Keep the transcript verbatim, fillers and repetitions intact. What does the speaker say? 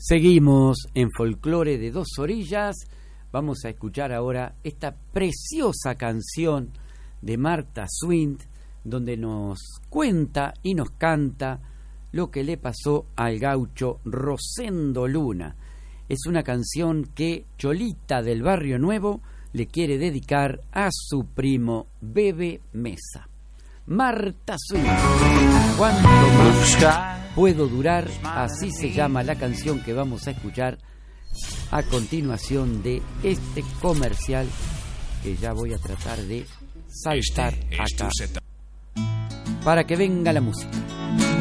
Seguimos en Folclore de Dos Orillas. Vamos a escuchar ahora esta preciosa canción de Marta Swint, donde nos cuenta y nos canta lo que le pasó al gaucho Rosendo Luna. Es una canción que Cholita del Barrio Nuevo le quiere dedicar a su primo Bebe Mesa. Marta Swint, ¿cuánto más puedo durar? Así se llama la canción que vamos a escuchar a continuación de este comercial, que ya voy a tratar de saltar acá para que venga la música.